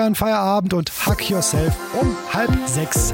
Feierabend und Hack Yourself um 5:30.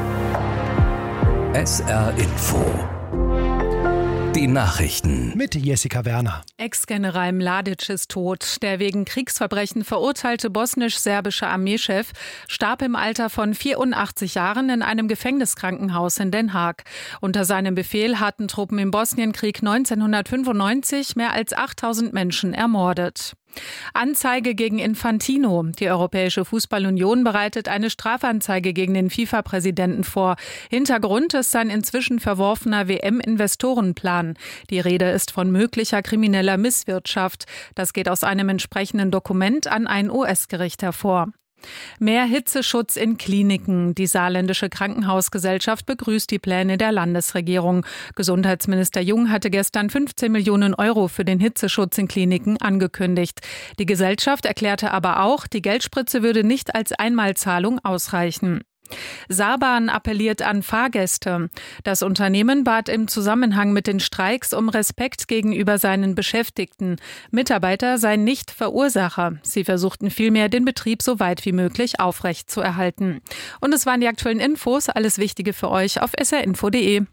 SR Info. Die Nachrichten Mit Jessica Werner. Ex-General Mladic ist tot. Der wegen Kriegsverbrechen verurteilte bosnisch-serbische Armeechef starb im Alter von 84 Jahren in einem Gefängniskrankenhaus in Den Haag. Unter seinem Befehl hatten Truppen im Bosnienkrieg 1995 mehr als 8000 Menschen ermordet. Anzeige gegen Infantino. Die Europäische Fußballunion bereitet eine Strafanzeige gegen den FIFA-Präsidenten vor. Hintergrund ist sein inzwischen verworfener WM-Investorenplan. Die Rede ist von möglicher krimineller Misswirtschaft. Das geht aus einem entsprechenden Dokument an ein US-Gericht hervor. Mehr Hitzeschutz in Kliniken. Die Saarländische Krankenhausgesellschaft begrüßt die Pläne der Landesregierung. Gesundheitsminister Jung hatte gestern 15 Millionen Euro für den Hitzeschutz in Kliniken angekündigt. Die Gesellschaft erklärte aber auch, die Geldspritze würde nicht als Einmalzahlung ausreichen. Saarbahn appelliert an Fahrgäste. Das Unternehmen bat im Zusammenhang mit den Streiks um Respekt gegenüber seinen Beschäftigten. Mitarbeiter seien nicht Verursacher. Sie versuchten vielmehr, den Betrieb so weit wie möglich aufrechtzuerhalten. Und es waren die aktuellen Infos. Alles Wichtige für euch auf srinfo.de.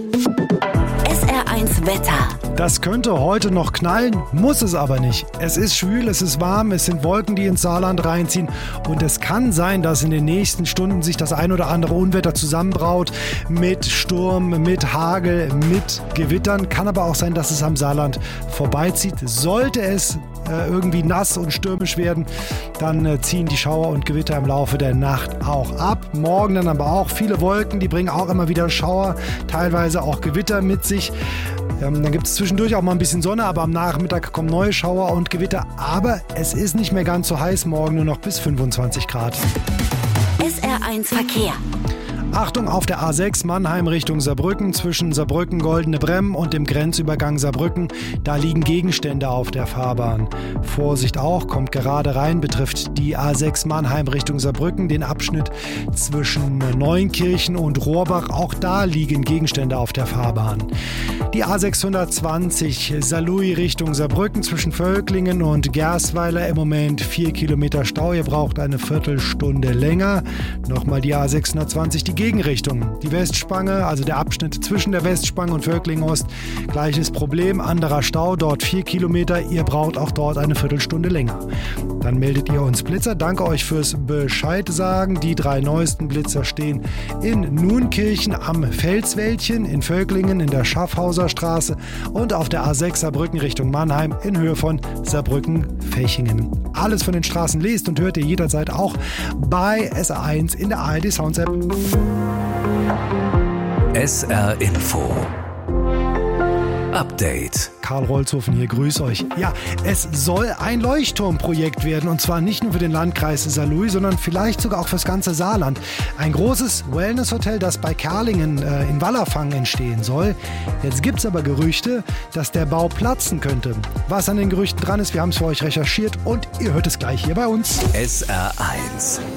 SR1 Wetter. Das könnte heute noch knallen, muss es aber nicht. Es ist schwül, es ist warm, es sind Wolken, die ins Saarland reinziehen und es kann sein, dass in den nächsten Stunden sich das ein oder andere Unwetter zusammenbraut mit Sturm, mit Hagel, mit Gewittern. Kann aber auch sein, dass es am Saarland vorbeizieht. Sollte es irgendwie nass und stürmisch werden, dann ziehen die Schauer und Gewitter im Laufe der Nacht auch ab. Morgen dann aber auch viele Wolken, die bringen auch immer wieder Schauer, teilweise auch Gewitter mit sich. Dann gibt es zwischendurch auch mal ein bisschen Sonne, aber am Nachmittag kommen neue Schauer und Gewitter. Aber es ist nicht mehr ganz so heiß, morgen nur noch bis 25 Grad. SR1 Verkehr. Achtung auf der A6 Mannheim Richtung Saarbrücken zwischen Saarbrücken Goldene Bremm und dem Grenzübergang Saarbrücken. Da liegen Gegenstände auf der Fahrbahn. Vorsicht auch, kommt gerade rein, betrifft die A6 Mannheim Richtung Saarbrücken, den Abschnitt zwischen Neunkirchen und Rohrbach. Auch da liegen Gegenstände auf der Fahrbahn. Die A620 Saarlouis Richtung Saarbrücken zwischen Völklingen und Gersweiler im Moment 4 Kilometer Stau. Ihr braucht eine Viertelstunde länger. Nochmal die A620, die Gegenrichtung. Die Westspange, also der Abschnitt zwischen der Westspange und Völklingen-Ost, gleiches Problem, anderer Stau, dort 4 Kilometer. Ihr braucht auch dort eine Viertelstunde länger. Dann meldet ihr uns Blitzer. Danke euch fürs Bescheid sagen. Die 3 neuesten Blitzer stehen in Nuenkirchen am Felswäldchen, in Völklingen, in der Schaffhauser Straße und auf der A6 Saarbrücken Richtung Mannheim in Höhe von Saarbrücken-Fechingen. Alles von den Straßen lest und hört ihr jederzeit auch bei SR1 in der ARD Sounds App. SR Info. Update. Karl Rolzhofen hier, grüß euch. Ja, es soll ein Leuchtturmprojekt werden und zwar nicht nur für den Landkreis Saarlouis, sondern vielleicht sogar auch fürs ganze Saarland. Ein großes Wellnesshotel, das bei Kerlingen in Wallerfangen entstehen soll. Jetzt gibt es aber Gerüchte, dass der Bau platzen könnte. Was an den Gerüchten dran ist, wir haben es für euch recherchiert und ihr hört es gleich hier bei uns. SR1